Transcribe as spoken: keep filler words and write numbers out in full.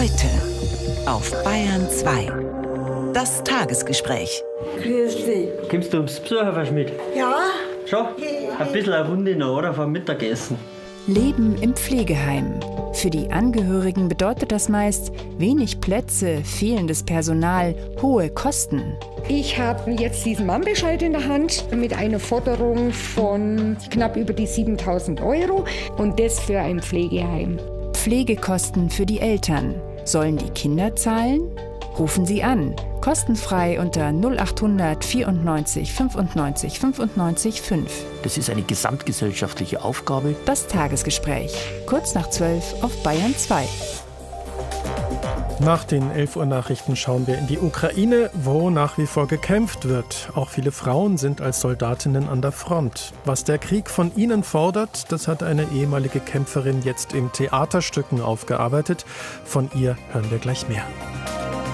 Heute auf Bayern zwei. Das Tagesgespräch. Grüß dich. Kommst du ums Besuchen mit? Ja? Schon? Ein bisschen eine Runde noch, oder? Vom Mittagessen. Leben im Pflegeheim. Für die Angehörigen bedeutet das meist wenig Plätze, fehlendes Personal, hohe Kosten. Ich habe jetzt diesen Mahnbescheid in der Hand mit einer Forderung von knapp über die siebentausend Euro und das für ein Pflegeheim. Pflegekosten für die Eltern. Sollen die Kinder zahlen? Rufen Sie an. Kostenfrei unter null achthundert vierundneunzig fünfundneunzig fünfundneunzig fünf. Das ist eine gesamtgesellschaftliche Aufgabe. Das Tagesgespräch. Kurz nach zwölf auf Bayern zwei. Nach den elf Uhr Nachrichten schauen wir in die Ukraine, wo nach wie vor gekämpft wird. Auch viele Frauen sind als Soldatinnen an der Front. Was der Krieg von ihnen fordert, das hat eine ehemalige Kämpferin jetzt in Theaterstücken aufgearbeitet. Von ihr hören wir gleich mehr.